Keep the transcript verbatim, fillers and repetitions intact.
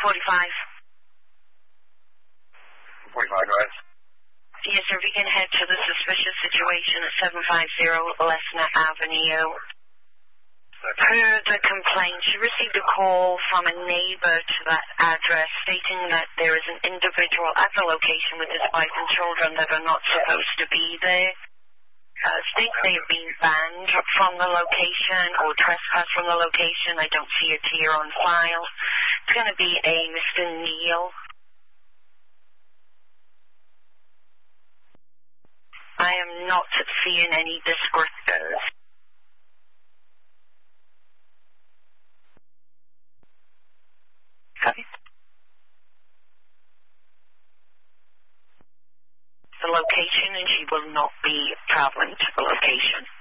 forty-five. forty-five, go ahead. Yes, sir, if you can head to the suspicious situation at seven fifty Lesnar Avenue. Per the complaint, she received a call from a neighbor to that address stating that there is an individual at the location with his wife and children that are not supposed to be there. Uh, states they have been banned from the location or trespassed from the location. I don't see it here on file. It's going to be a Mister Neal. I am not seeing any descriptors. Copy. The location, and she will not be traveling to the location.